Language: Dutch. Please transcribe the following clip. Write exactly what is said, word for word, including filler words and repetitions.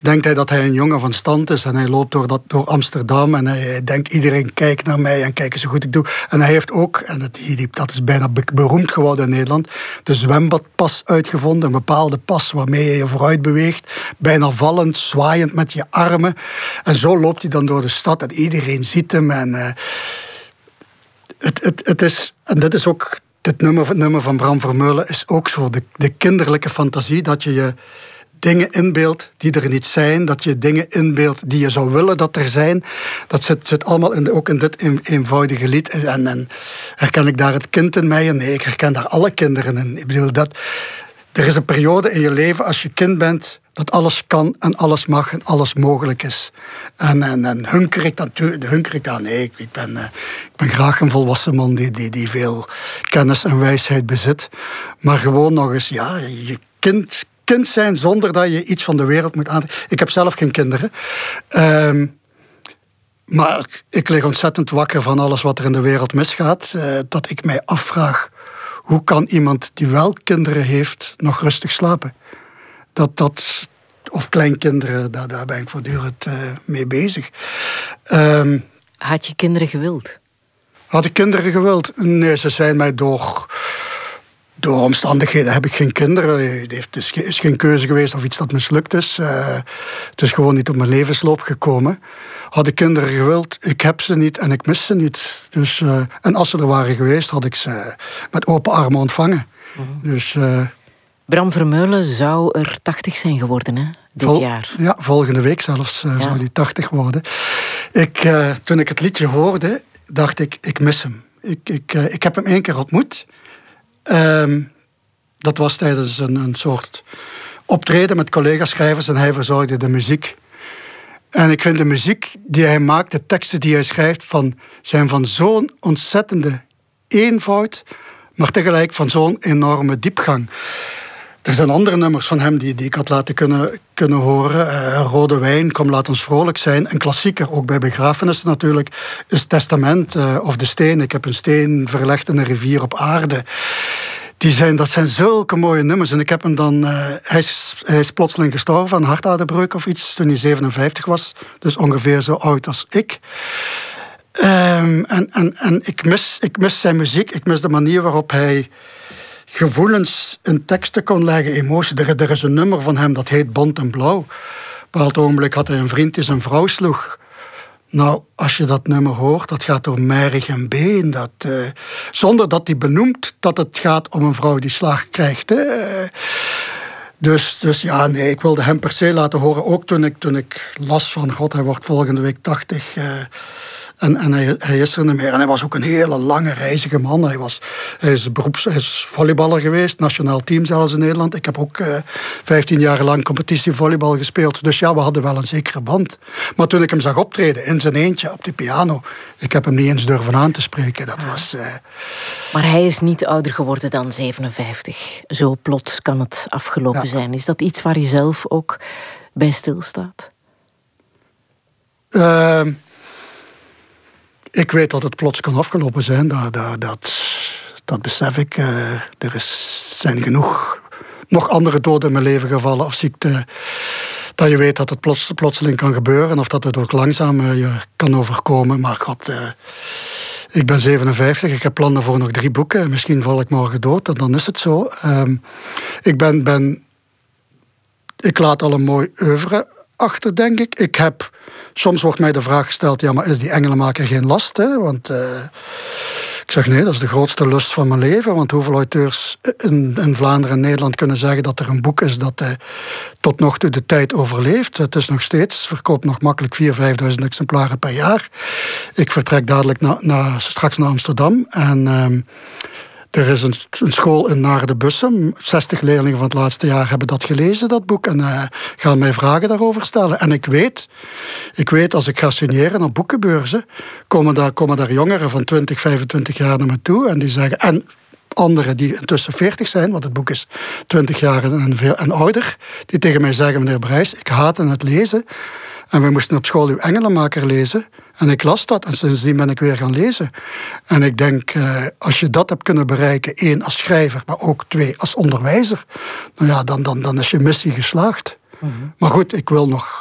denkt hij dat hij een jongen van stand is en hij loopt door, dat, door Amsterdam en hij denkt iedereen kijkt naar mij en kijk eens hoe goed ik doe. En hij heeft ook, en dat, dat is bijna beroemd geworden in Nederland, de zwembadpas uitgevonden, een bepaalde pas waarmee je je vooruit beweegt, bijna vallend, zwaaiend met je armen. En zo loopt hij dan door de stad en iedereen ziet hem. En, uh, het, het, het is, en dit is ook, dit nummer, het nummer van Bram Vermeulen is ook zo, de, de kinderlijke fantasie dat je je dingen inbeeldt die er niet zijn, dat je dingen inbeeldt die je zou willen dat er zijn. Dat zit, zit allemaal in de, ook in dit een, eenvoudige lied. En, en herken ik daar het kind in mij? Nee, ik herken daar alle kinderen in. Ik bedoel, dat, er is een periode in je leven als je kind bent dat alles kan en alles mag en alles mogelijk is. En, en, en hunker ik dan, hunker ik dan? Nee, ik, ik, ben, uh, ik ben graag een volwassen man die, die, die veel kennis en wijsheid bezit. Maar gewoon nog eens, ja, je kind... kind zijn zonder dat je iets van de wereld moet aantrekken. Ik heb zelf geen kinderen. Um, maar ik lig ontzettend wakker van alles wat er in de wereld misgaat. Uh, dat ik mij afvraag, hoe kan iemand die wel kinderen heeft nog rustig slapen? Dat, dat, of kleinkinderen, daar, daar ben ik voortdurend uh, mee bezig. Um, Had je kinderen gewild? Had ik kinderen gewild? Nee, ze zijn mij door... Door omstandigheden heb ik geen kinderen. Het is geen keuze geweest of iets dat mislukt is. Uh, het is gewoon niet op mijn levensloop gekomen. Had ik kinderen gewild, ik heb ze niet en ik mis ze niet. Dus, uh, en als ze er waren geweest, had ik ze met open armen ontvangen. Mm-hmm. Dus, uh, Bram Vermeulen zou er tachtig zijn geworden, hè, dit vol, jaar. Ja, volgende week zelfs uh, ja. zou die tachtig worden. Ik, uh, toen ik het liedje hoorde, dacht ik, ik mis hem. Ik, ik, uh, ik heb hem één keer ontmoet. Um, dat was tijdens een, een soort optreden met collega-schrijvers en hij verzorgde de muziek. En ik vind de muziek die hij maakt, de teksten die hij schrijft, van, zijn van zo'n ontzettende eenvoud, maar tegelijk van zo'n enorme diepgang. Er zijn andere nummers van hem die, die ik had laten kunnen, kunnen horen. Uh, Rode Wijn, Kom laat ons vrolijk zijn. Een klassieker, ook bij begrafenissen natuurlijk, is Testament uh, of De Steen. Ik heb een steen verlegd in een rivier op aarde. Die zijn, dat zijn zulke mooie nummers. En ik heb hem dan... Uh, hij, is, hij is plotseling gestorven aan hartaderbreuk of iets toen hij zevenenvijftig was. Dus ongeveer zo oud als ik. Um, en en, en ik, mis, ik mis zijn muziek. Ik mis de manier waarop hij gevoelens in teksten kon leggen, emotie. Er, er is een nummer van hem dat heet Bont en Blauw. Op een bepaald ogenblik had hij een vriend die zijn vrouw sloeg. Nou, als je dat nummer hoort, dat gaat door merg en been. Dat, uh, zonder dat hij benoemt dat het gaat om een vrouw die slag krijgt. Hè. Dus, dus ja, nee, ik wilde hem per se laten horen. Ook toen ik, toen ik las van, god, hij wordt volgende week tachtig... Uh, En, en hij, hij is er niet meer. En hij was ook een hele lange, reizige man. Hij, was, hij, is, beroeps, hij is volleyballer geweest, nationaal team zelfs in Nederland. Ik heb ook uh, vijftien jaar lang competitievolleybal gespeeld. Dus ja, we hadden wel een zekere band. Maar toen ik hem zag optreden, in zijn eentje, op de piano, ik heb hem niet eens durven aan te spreken. Dat was... Uh... Maar hij is niet ouder geworden dan zevenenvijftig. Zo plots kan het afgelopen ja. zijn. Is dat iets waar je zelf ook bij stilstaat? Uh, Ik weet dat het plots kan afgelopen zijn. Dat, dat, dat, dat besef ik. Uh, er is, zijn genoeg nog andere doden in mijn leven gevallen of ziekte. Dat je weet dat het plots, plotseling kan gebeuren. Of dat het ook langzaam uh, je kan overkomen. Maar god, uh, ik ben zevenenvijftig. Ik heb plannen voor nog drie boeken. Misschien val ik morgen dood. En dan is het zo. Um, ik ben, ben... Ik laat al een mooi oeuvre achter, denk ik. Ik heb... Soms wordt mij de vraag gesteld, ja, maar is die engelenmaker geen last? Hè? Want uh, ik zeg nee, dat is de grootste lust van mijn leven. Want hoeveel auteurs in, in Vlaanderen en Nederland kunnen zeggen dat er een boek is dat uh, tot nog toe de tijd overleeft. Het is nog steeds, verkoopt nog makkelijk vierduizend, vijfduizend exemplaren per jaar. Ik vertrek dadelijk na, na, straks naar Amsterdam. En um, er is een, een school in Naarden-Bussum. zestig leerlingen van het laatste jaar hebben dat gelezen, dat boek. En uh, gaan mij vragen daarover stellen. En ik weet, ik weet als ik ga signeren op boekenbeurzen, komen daar, komen daar jongeren van twintig, vijfentwintig jaar naar me toe. En die zeggen... En anderen die intussen veertig zijn, want het boek is twintig jaar en, veel, en ouder, die tegen mij zeggen, meneer Brijs, ik haat aan het lezen. En we moesten op school uw engelenmaker lezen. En ik las dat en sindsdien ben ik weer gaan lezen. En ik denk, uh, als je dat hebt kunnen bereiken, één als schrijver, maar ook twee als onderwijzer, nou ja, dan, dan, dan is je missie geslaagd. Mm-hmm. Maar goed, ik wil nog